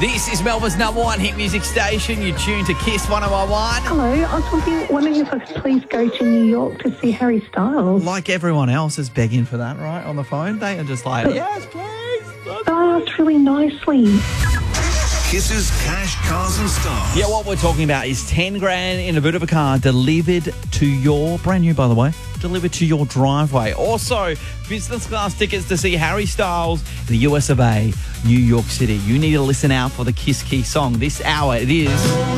This is Melbourne's #1 hit music station. You're tuned to Kiss 101. Hello, I was wondering if I could please go to New York to see Harry Styles. Like everyone else is begging for that, right, on the phone. They are just like, yes, please. I asked really nicely. Kiss's Cash, Cars and Stars. Yeah, what we're talking about is 10 grand in a boot of a car delivered to your, brand new by the way, delivered to your driveway. Also, business class tickets to see Harry Styles in the US of A, New York City. You need to listen out for the Kiss Key song. This hour it is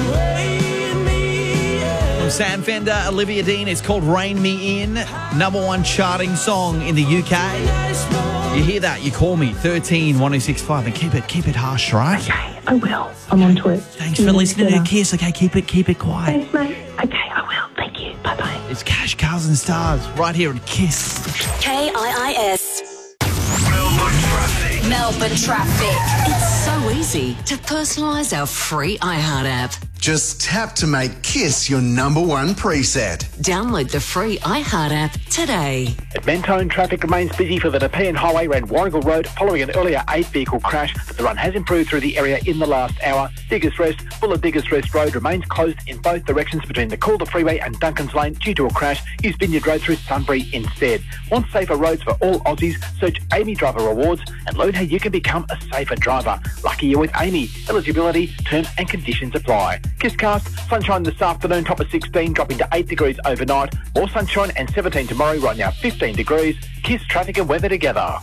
from Sam Fender, Olivia Dean. It's called Rain Me In, #1 charting song in the UK. You hear that, you call me, 13 1065, and keep it harsh, right? Okay, I will. I'm onto it. Thanks for listening to Kiss. Okay, keep it quiet. Thanks, mate. Okay, I will. Thank you. Bye-bye. It's Cash, Cars and Stars right here at Kiss. KIIS. Melbourne Traffic. Melbourne Traffic. It's so easy to personalise our free iHeart app. Just tap to make Kiss your #1 preset. Download the free iHeart app today. At Mentone, traffic remains busy for the Nepean Highway around Warragul Road following an earlier 8-vehicle crash, but the run has improved through the area in the last hour. Diggers Rest, Fuller Diggers Rest Road remains closed in both directions between the Calder Freeway and Duncan's Lane due to a crash. Use Vineyard Road through Sunbury instead. Want safer roads for all Aussies? Search Amy Driver Rewards and learn how you can become a safer driver. Lucky you with Amy. Eligibility, terms and conditions apply. Kisscast, sunshine this afternoon, top of 16, dropping to 8 degrees overnight. More sunshine and 17 tomorrow, right now 15 degrees. Kiss traffic and weather together.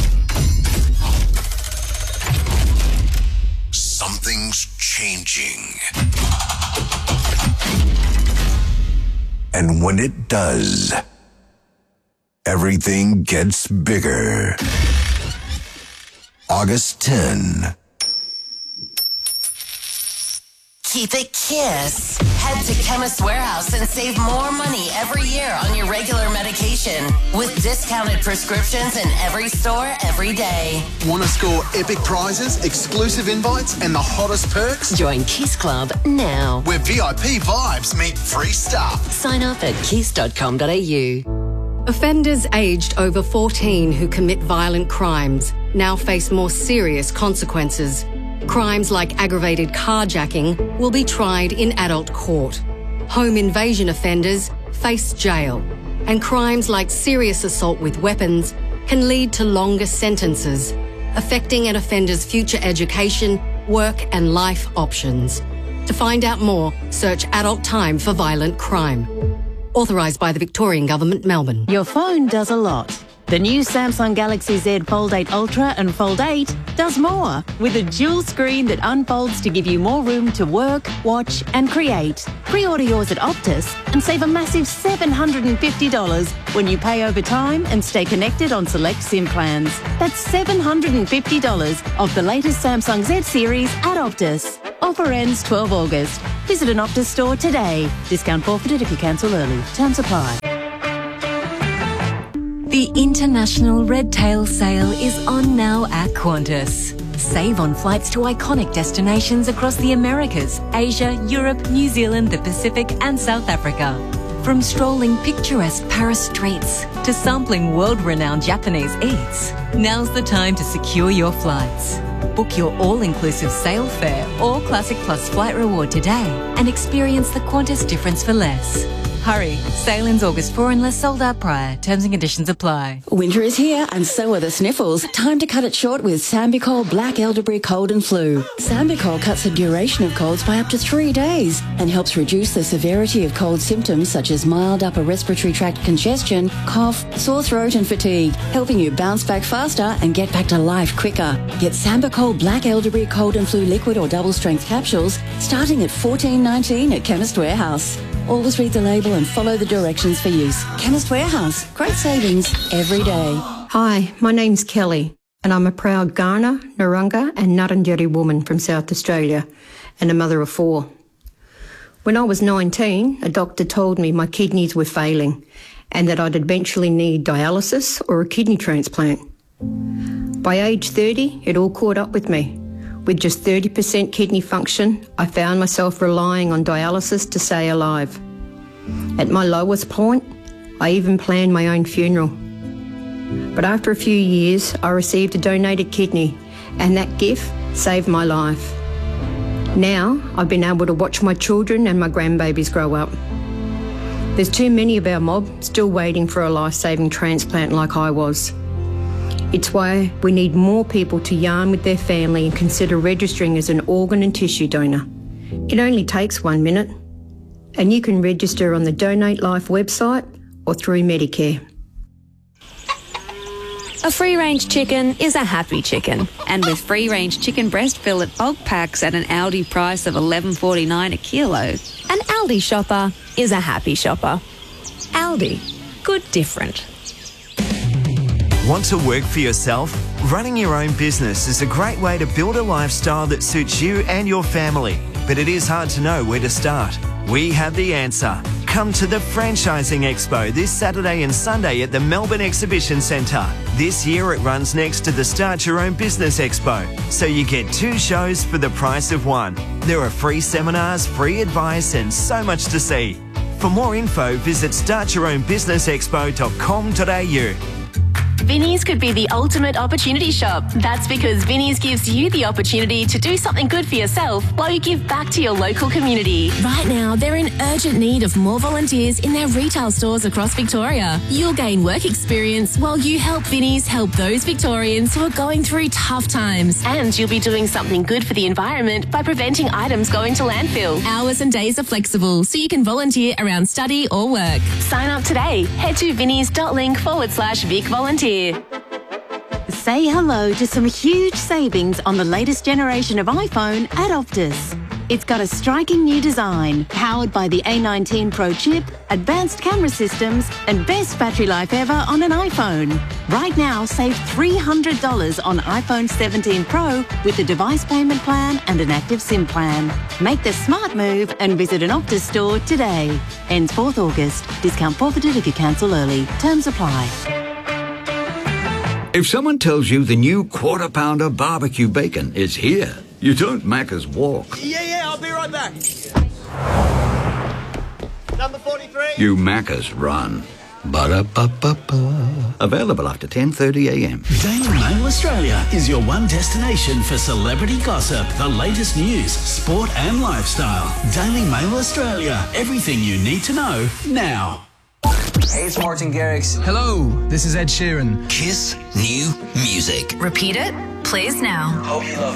Something's changing. And when it does, everything gets bigger. August 10. Keep it Kiss. Head to Chemist Warehouse and save more money every year on your regular medication with discounted prescriptions in every store every day. Want to score epic prizes, exclusive invites, and the hottest perks? Join Kiss Club now. Where VIP vibes meet free stuff. Sign up at kiss.com.au. Offenders aged over 14 who commit violent crimes now face more serious consequences. Crimes like aggravated carjacking will be tried in adult court. Home invasion offenders face jail. And crimes like serious assault with weapons can lead to longer sentences, affecting an offender's future education, work and life options. To find out more, search Adult Time for Violent Crime. Authorised by the Victorian Government, Melbourne. Your phone does a lot. The new Samsung Galaxy Z Fold 8 Ultra and Fold 8 does more, with a dual screen that unfolds to give you more room to work, watch and create. Pre-order yours at Optus and save a massive $750 when you pay over time and stay connected on select SIM plans. That's $750 of the latest Samsung Z series at Optus. Offer ends 12 August. Visit an Optus store today. Discount forfeited if you cancel early. Terms apply. The International Red Tail Sale is on now at Qantas. Save on flights to iconic destinations across the Americas, Asia, Europe, New Zealand, the Pacific and South Africa. From strolling picturesque Paris streets to sampling world-renowned Japanese eats, now's the time to secure your flights. Book your all-inclusive sale fare or Classic Plus flight reward today and experience the Qantas difference for less. Hurry, sale ends August 4 unless sold out prior. Terms and conditions apply. Winter is here and so are the sniffles. Time to cut it short with Sambicol Black Elderberry Cold and Flu. Sambicol cuts the duration of colds by up to 3 days and helps reduce the severity of cold symptoms such as mild upper respiratory tract congestion, cough, sore throat and fatigue, helping you bounce back faster and get back to life quicker. Get Sambicol Black Elderberry Cold and Flu liquid or double strength capsules starting at $14.19 at Chemist Warehouse. Always read the label and follow the directions for use. Chemist Warehouse. Great savings every day. Hi, my name's Kelly and I'm a proud Kaurna, Narungga and Ngarrindjeri woman from South Australia and a mother of 4. When I was 19, a doctor told me my kidneys were failing and that I'd eventually need dialysis or a kidney transplant. By age 30, it all caught up with me. With just 30% kidney function, I found myself relying on dialysis to stay alive. At my lowest point, I even planned my own funeral. But after a few years, I received a donated kidney, and that gift saved my life. Now I've been able to watch my children and my grandbabies grow up. There's too many of our mob still waiting for a life-saving transplant like I was. It's why we need more people to yarn with their family and consider registering as an organ and tissue donor. It only takes 1 minute, and you can register on the Donate Life website or through Medicare. A free-range chicken is a happy chicken. And with free-range chicken breast fillet bulk packs at an Aldi price of $11.49 a kilo, an Aldi shopper is a happy shopper. Aldi. Good different. Want to work for yourself? Running your own business is a great way to build a lifestyle that suits you and your family. But it is hard to know where to start. We have the answer. Come to the Franchising Expo this Saturday and Sunday at the Melbourne Exhibition Centre. This year it runs next to the Start Your Own Business Expo, so you get 2 shows for the price of 1. There are free seminars, free advice and so much to see. For more info, visit startyourownbusinessexpo.com.au. Vinnie's could be the ultimate opportunity shop. That's because Vinnie's gives you the opportunity to do something good for yourself while you give back to your local community. Right now, they're in urgent need of more volunteers in their retail stores across Victoria. You'll gain work experience while you help Vinnie's help those Victorians who are going through tough times. And you'll be doing something good for the environment by preventing items going to landfill. Hours and days are flexible, so you can volunteer around study or work. Sign up today. Head to vinnies.link/Vic Volunteer. Say hello to some huge savings on the latest generation of iPhone at Optus. It's got a striking new design, powered by the A19 Pro chip, advanced camera systems, and best battery life ever on an iPhone. Right now, save $300 on iPhone 17 Pro with the device payment plan and an active SIM plan. Make the smart move and visit an Optus store today. Ends 4th August. Discount forfeited if you cancel early. Terms apply. If someone tells you the new Quarter Pounder barbecue bacon is here, you don't Macca's walk. Yeah, I'll be right back. Number 43. You Macca's run. Ba-da-ba-ba-ba. Available after 10:30 a.m. Daily Mail Australia is your one destination for celebrity gossip, the latest news, sport and lifestyle. Daily Mail Australia. Everything you need to know now. Hey, it's Martin Garrix. Hello, this is Ed Sheeran. Kiss New Music. Repeat it, please now. Hope you love it.